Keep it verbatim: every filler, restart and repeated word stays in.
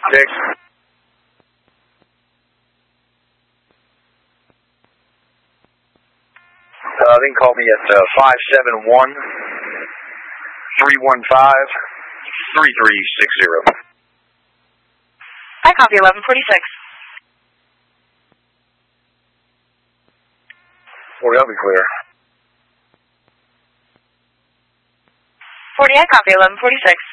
Six. Uh, they can call me at uh, five seven one, three one five, three three six zero. I copy eleven forty-six. forty, I'll be clear. forty, I copy eleven forty-six.